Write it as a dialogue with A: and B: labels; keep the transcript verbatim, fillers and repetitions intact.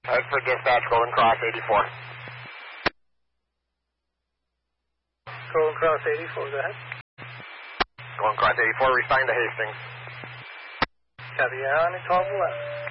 A: Hartford Dispatch, Golden Cross eighty-four.
B: Golden Cross eighty-four, go ahead.
A: Golden Cross eighty-four, respond to Hastings.
B: Copy, you're on at twelve eleven.